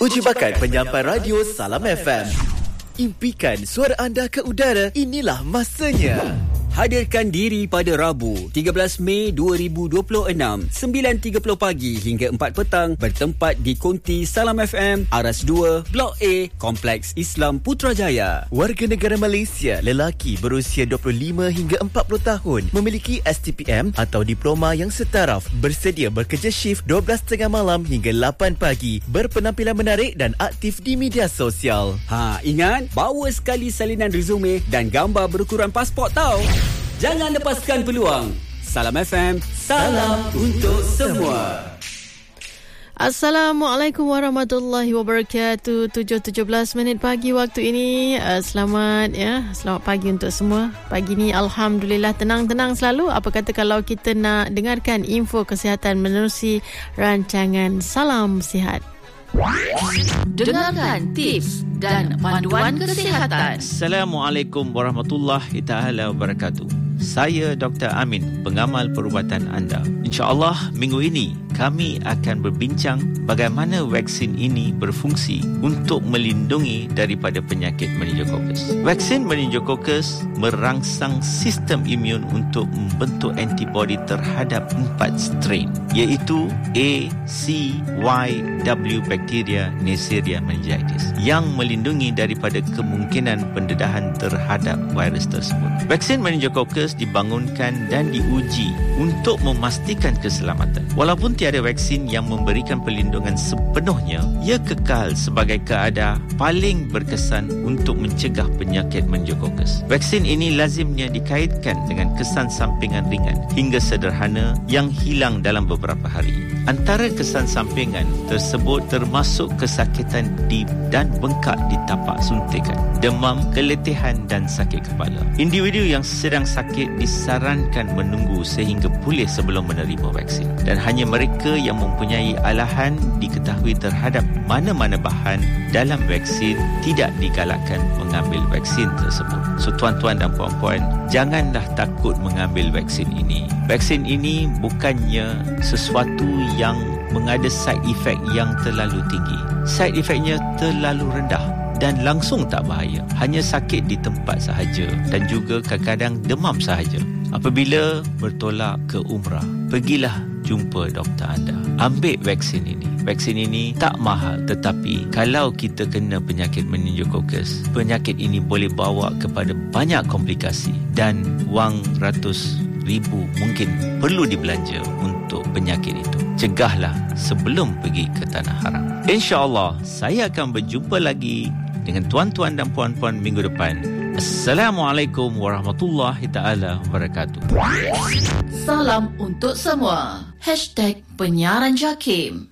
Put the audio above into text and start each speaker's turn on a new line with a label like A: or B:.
A: Uji bakat penyampai radio Salam FM. Impikan suara anda ke udara. Inilah masanya.
B: Hadirkan diri pada Rabu, 13 Mei 2026, 9.30 pagi hingga 4 petang bertempat di Konti Salam FM, Aras 2, Blok A, Kompleks Islam Putrajaya.
A: Warga negara Malaysia, lelaki berusia 25 hingga 40 tahun, memiliki STPM atau diploma yang setaraf, bersedia bekerja shift 12.30 malam hingga 8 pagi, berpenampilan menarik dan aktif di media sosial.
B: Ingat, bawa sekali salinan resume dan gambar berukuran pasport tau. Jangan lepaskan peluang. Salam FM, salam untuk semua.
C: Assalamualaikum warahmatullahi wabarakatuh. 7.17 pagi waktu ini. Selamat pagi untuk semua. Pagi ni alhamdulillah tenang-tenang selalu. Apa kata kalau kita nak dengarkan info kesihatan menerusi rancangan Salam Sihat.
D: Dengarkan tips dan panduan kesihatan.
E: Assalamualaikum warahmatullahi taala wabarakatuh. Saya Dr. Amin, pengamal perubatan anda. InsyaAllah minggu ini kami akan berbincang bagaimana vaksin ini berfungsi untuk melindungi daripada penyakit meningokokus. Vaksin meningokokus merangsang sistem imun untuk membentuk antibodi terhadap 4 strain, iaitu A, C, Y, W bakteria Neisseria meningitis yang melindungi daripada kemungkinan pendedahan terhadap virus tersebut. Vaksin meningokokus dibangunkan dan diuji untuk memastikan keselamatan. Walaupun tiada vaksin yang memberikan perlindungan sepenuhnya, ia kekal sebagai keadaan paling berkesan untuk mencegah penyakit meningokokus. Vaksin ini lazimnya dikaitkan dengan kesan sampingan ringan hingga sederhana yang hilang dalam beberapa hari. Antara kesan sampingan tersebut termasuk kesakitan dan bengkak di tapak suntikan, demam, keletihan dan sakit kepala. Individu yang sedang sakit disarankan menunggu sehingga pulih sebelum menerima vaksin, dan hanya mereka yang mempunyai alahan diketahui terhadap mana-mana bahan dalam vaksin tidak digalakkan mengambil vaksin tersebut. So tuan-tuan dan puan-puan, janganlah takut mengambil vaksin ini. Vaksin ini bukannya sesuatu yang mengada side effect yang terlalu tinggi. Side effectnya terlalu rendah dan langsung tak bahaya. Hanya sakit di tempat sahaja dan juga kadang-kadang demam sahaja. Apabila bertolak ke umrah, pergilah jumpa doktor anda. Ambil vaksin ini. Vaksin ini tak mahal, tetapi kalau kita kena penyakit meningokokus, penyakit ini boleh bawa kepada banyak komplikasi dan wang ratus ribu mungkin perlu dibelanja untuk penyakit itu. Cegahlah sebelum pergi ke tanah haram. InsyaAllah saya akan berjumpa lagi dengan tuan-tuan dan puan-puan minggu depan. Assalamualaikum warahmatullahi taala wabarakatuh.
D: Salam untuk semua. #penyiaran JAKIM.